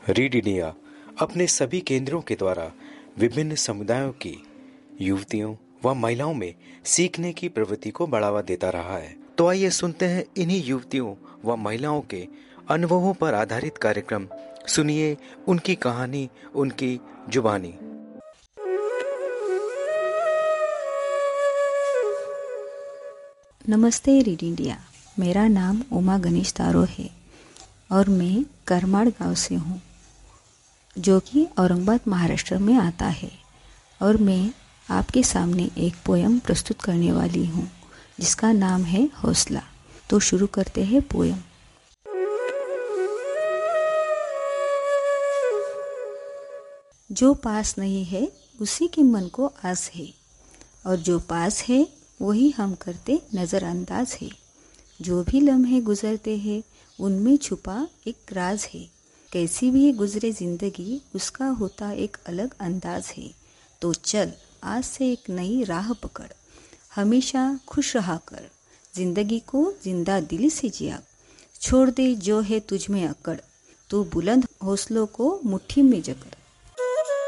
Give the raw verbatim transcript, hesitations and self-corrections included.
Read India अपने सभी केंद्रों के द्वारा विभिन्न समुदायों की युवतियों व महिलाओं में सीखने की प्रवृत्ति को बढ़ावा देता रहा है। तो आइए सुनते हैं इन्हीं युवतियों व महिलाओं के अनुभवों पर आधारित कार्यक्रम। सुनिए उनकी कहानी, उनकी जुबानी। नमस्ते रीड इंडिया। मेरा नाम उमा गणेश तारो है और मैं करमाड़ गांव से हूँ, जो कि औरंगाबाद महाराष्ट्र में आता है। और मैं आपके सामने एक पोयम प्रस्तुत करने वाली हूँ जिसका नाम है हौसला। तो शुरू करते हैं पोयम। जो पास नहीं है उसी के मन को आस है, और जो पास है वही हम करते नज़रअंदाज है। जो भी लम्हे गुजरते हैं उनमें छुपा एक राज है। कैसी भी गुजरे जिंदगी उसका होता एक अलग अंदाज है। तो चल आज से एक नई राह पकड़, हमेशा खुश रहा कर, जिंदगी को जिंदा दिल से जिया। छोड़ दे जो है तुझ में अकड़, तू बुलंद हौसलों को मुट्ठी में जकड़।